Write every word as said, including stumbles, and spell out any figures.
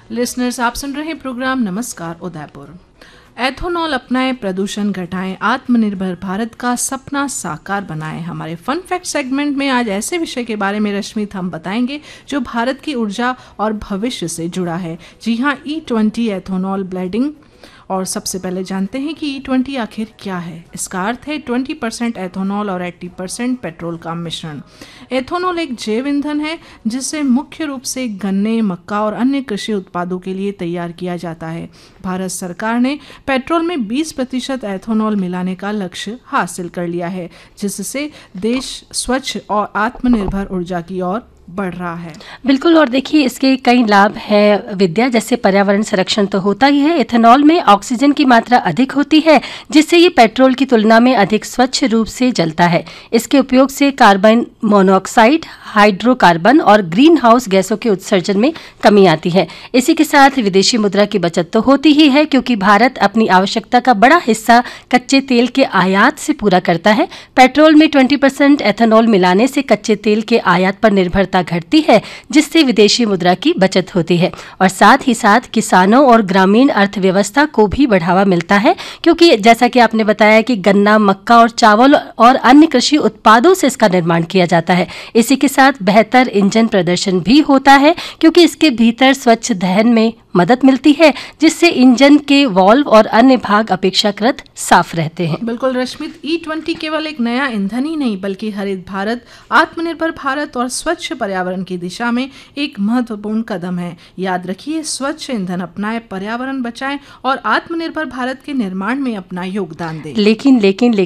Listeners, आप सुन रहे हैं प्रोग्राम नमस्कार उदयपुर। एथेनॉल अपनाएं, प्रदूषण घटाएं, आत्मनिर्भर भारत का सपना साकार बनाएं। हमारे फन फैक्ट सेगमेंट में आज ऐसे विषय के बारे में रश्मित हम बताएंगे जो भारत की ऊर्जा और भविष्य से जुड़ा है। जी हाँ, ई ट्वेंटी एथेनॉल ब्लेंडिंग। और सबसे पहले जानते हैं कि ई ट्वेंटी आखिर क्या है। इसका अर्थ है ट्वेंटी परसेंट एथेनॉल और अस्सी परसेंट पेट्रोल का मिश्रण। एथेनॉल एक जैव ईंधन है जिसे मुख्य रूप से गन्ने, मक्का और अन्य कृषि उत्पादों के लिए तैयार किया जाता है। भारत सरकार ने पेट्रोल में बीस प्रतिशत एथेनॉल मिलाने का लक्ष्य हासिल कर लिया है, जिससे देश स्वच्छ और आत्मनिर्भर ऊर्जा की ओर बढ़ रहा है। बिल्कुल, और देखिए इसके कई लाभ हैं विद्या। जैसे पर्यावरण संरक्षण तो होता ही है, एथेनॉल में ऑक्सीजन की मात्रा अधिक होती है जिससे ये पेट्रोल की तुलना में अधिक स्वच्छ रूप से जलता है। इसके उपयोग से कार्बन मोनोऑक्साइड, हाइड्रोकार्बन और ग्रीन हाउस गैसों के उत्सर्जन में कमी आती है। इसी के साथ विदेशी मुद्रा की बचत तो होती ही है, क्योंकि भारत अपनी आवश्यकता का बड़ा हिस्सा कच्चे तेल के आयात से पूरा करता है। पेट्रोल में बीस परसेंट एथेनॉल मिलाने से कच्चे तेल के आयात पर निर्भरता घटती है, जिससे विदेशी मुद्रा की बचत होती है और साथ ही साथ किसानों और ग्रामीण अर्थव्यवस्था को भी बढ़ावा मिलता है, क्योंकि जैसा कि आपने बताया कि गन्ना, मक्का और चावल और अन्य कृषि उत्पादों से इसका निर्माण किया जाता है। इसी के साथ बेहतर इंजन प्रदर्शन भी होता है, क्योंकि इसके भीतर स्वच्छ दहन में मदद मिलती है, जिससे इंजन के वाल्व और अन्य भाग अपेक्षाकृत साफ रहते हैं। बिल्कुल रश्मित, ई ट्वेंटी केवल एक नया ईंधन ही नहीं बल्कि हरित भारत, आत्मनिर्भर भारत और स्वच्छ पर्यावरण की दिशा में एक महत्वपूर्ण कदम है। याद रखिए, स्वच्छ ईंधन अपनाएं, पर्यावरण बचाएं और आत्मनिर्भर भारत के निर्माण में अपना योगदान दें। लेकिन लेकिन